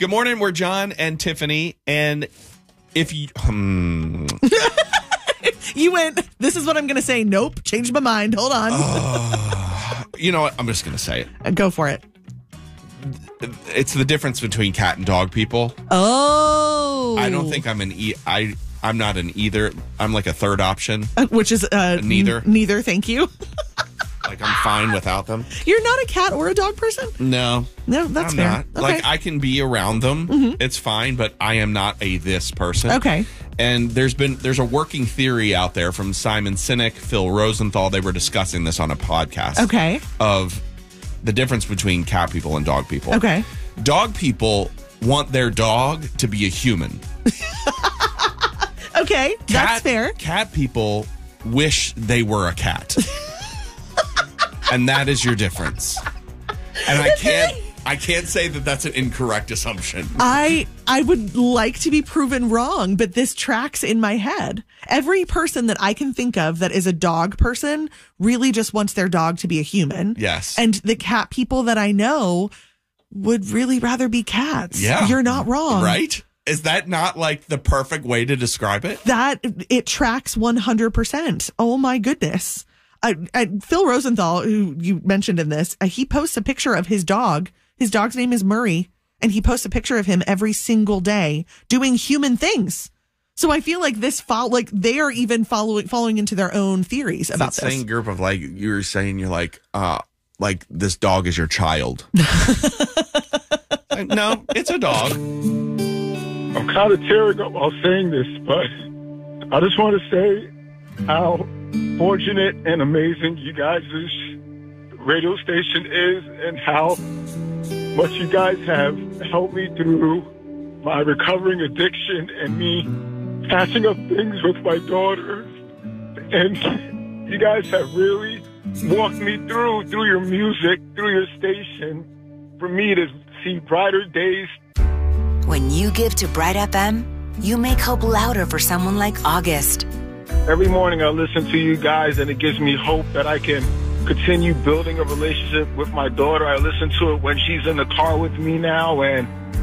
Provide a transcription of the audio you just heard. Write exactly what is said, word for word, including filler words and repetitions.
Good morning. We're John and Tiffany. And if you... Hmm. You went, this is what I'm going to say. Nope. Changed my mind. Hold on. Uh, you know what? I'm just going to say it. Go for it. It's the difference between cat and dog people. Oh. I don't think I'm an e. I I'm not an either. I'm like a third option. Uh, which is uh, neither. N- neither. Thank you. Like I'm fine without them. You're not a cat or a dog person? No. No, that's I'm fair. not. Okay. Like I can be around them. Mm-hmm. It's fine, but I am not a this person. Okay. And there's been there's a working theory out there from Simon Sinek, Phil Rosenthal. They were discussing this on a podcast. Okay. Of the difference between cat people and dog people. Okay. Dog people want their dog to be a human. Okay, cat, that's fair. Cat people wish they were a cat. And that is your difference. And I can't I can't say that that's an incorrect assumption. I I would like to be proven wrong, but this tracks in my head. Every person that I can think of that is a dog person really just wants their dog to be a human. Yes. And the cat people that I know would really rather be cats. Yeah. You're not wrong. Right? Is that not like the perfect way to describe it? That it tracks one hundred percent. Oh my goodness. I, I, Phil Rosenthal, who you mentioned in this, uh, he posts a picture of his dog. His dog's name is Murray, and he posts a picture of him every single day doing human things. So I feel like this, fo- like they are even following following into their own theories it's about that this. Same group of like you were saying, you're like, uh, like this dog is your child. Like, no, it's a dog. I'm kind of tearing up while saying this, but I just want to say how fortunate and amazing you guys' radio station is and how much you guys have helped me through my recovering addiction and me patching up things with my daughter. And you guys have really walked me through, through your music, through your station, for me to see brighter days. When you give to Bright F M, you make hope louder for someone like August. Every morning I listen to you guys and it gives me hope that I can continue building a relationship with my daughter. I listen to it when she's in the car with me now, and